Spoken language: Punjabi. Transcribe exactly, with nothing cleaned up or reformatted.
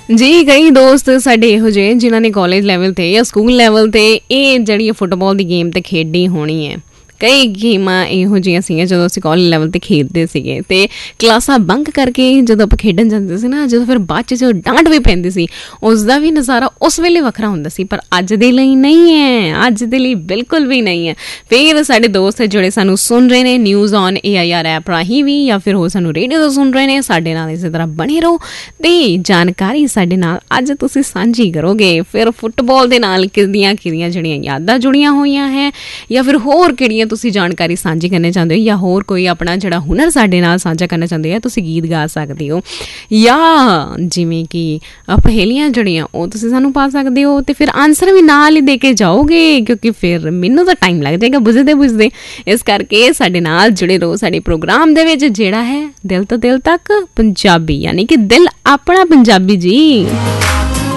ਜੀ ਕਈ ਦੋਸਤ ਸਾਡੇ ਇਹੋ ਜਿਹੇ ਜਿਨ੍ਹਾਂ ਨੇ ਕਾਲਜ ਲੈਵਲ 'ਤੇ ਜਾਂ ਸਕੂਲ ਲੈਵਲ 'ਤੇ ਇਹ ਜਿਹੜੀ ਫੁੱਟਬਾਲ ਦੀ ਗੇਮ ਤਾਂ ਖੇਡੀ ਹੋਣੀ ਹੈ। ਕਈ ਗੇਮਾਂ ਇਹੋ ਜਿਹੀਆਂ ਸੀਗੀਆਂ ਜਦੋਂ ਅਸੀਂ ਕਾਲਜ ਲੈਵਲ 'ਤੇ ਖੇਡਦੇ ਸੀਗੇ ਅਤੇ ਕਲਾਸਾਂ ਬੰਕ ਕਰਕੇ ਜਦੋਂ ਆਪਾਂ ਖੇਡਣ ਜਾਂਦੇ ਸੀ ਨਾ, ਜਦੋਂ ਫਿਰ ਬਾਅਦ 'ਚ ਜਦੋਂ ਡਾਂਟ ਵੀ ਪੈਂਦੀ ਸੀ, ਉਸ ਦਾ ਵੀ ਨਜ਼ਾਰਾ ਉਸ ਵੇਲੇ ਵੱਖਰਾ ਹੁੰਦਾ ਸੀ। ਪਰ ਅੱਜ ਦੇ ਲਈ ਨਹੀਂ ਹੈ, ਅੱਜ ਦੇ ਲਈ ਬਿਲਕੁਲ ਵੀ ਨਹੀਂ ਹੈ। ਫਿਰ ਸਾਡੇ ਦੋਸਤ ਜਿਹੜੇ ਸਾਨੂੰ ਸੁਣ ਰਹੇ ਨੇ news on A I R app ਰਾਹੀਂ ਵੀ, ਜਾਂ ਫਿਰ ਉਹ ਸਾਨੂੰ ਰੇਡੀਓ ਤੋਂ ਸੁਣ ਰਹੇ ਨੇ, ਸਾਡੇ ਨਾਲ ਇਸੇ ਤਰ੍ਹਾਂ ਬਣੇ ਰਹੋ ਅਤੇ ਜਾਣਕਾਰੀ ਸਾਡੇ ਨਾਲ ਅੱਜ ਤੁਸੀਂ ਸਾਂਝੀ ਕਰੋਗੇ। ਫਿਰ ਫੁੱਟਬਾਲ ਦੇ ਨਾਲ ਕਿਹਦੀਆਂ ਕਿਹਦੀਆਂ ਜਿਹੜੀਆਂ ਯਾਦਾਂ ਜੁੜੀਆਂ ਹੋਈਆਂ ਹੈ, ਜਾਂ ਫਿਰ ਹੋਰ ਕਿਹੜੀਆਂ ਤੁਸੀਂ ਜਾਣਕਾਰੀ ਸਾਂਝੀ ਕਰਨਾ ਚਾਹੁੰਦੇ ਹੋ, ਜਾਂ ਹੋਰ ਕੋਈ ਆਪਣਾ ਜਿਹੜਾ ਹੁਨਰ ਸਾਡੇ ਨਾਲ ਸਾਂਝਾ ਕਰਨਾ ਚਾਹੁੰਦੇ ਹੋ, ਤੁਸੀਂ ਗੀਤ ਗਾ ਸਕਦੇ ਹੋ, ਜਾਂ ਜਿਵੇਂ ਕਿ ਪਹੇਲੀਆਂ ਜਿਹੜੀਆਂ ਉਹ ਤੁਸੀਂ ਸਾਨੂੰ ਪਾ ਸਕਦੇ ਹੋ। ਅਤੇ ਫਿਰ ਆਨਸਰ ਵੀ ਨਾਲ ਹੀ ਦੇ ਕੇ ਜਾਓਗੇ, ਕਿਉਂਕਿ ਫਿਰ ਮੈਨੂੰ ਤਾਂ ਟਾਈਮ ਲੱਗ ਜਾਏਗਾ ਬੁੱਝਦੇ ਬੁੱਝਦੇ। ਇਸ ਕਰਕੇ ਸਾਡੇ ਨਾਲ ਜੁੜੇ ਰਹੋ ਸਾਡੇ ਪ੍ਰੋਗਰਾਮ ਦੇ ਵਿੱਚ, ਜਿਹੜਾ ਹੈ ਦਿਲ ਤੋਂ ਦਿਲ ਤੱਕ ਪੰਜਾਬੀ, ਯਾਨੀ ਕਿ ਦਿਲ ਆਪਣਾ ਪੰਜਾਬੀ ਜੀ।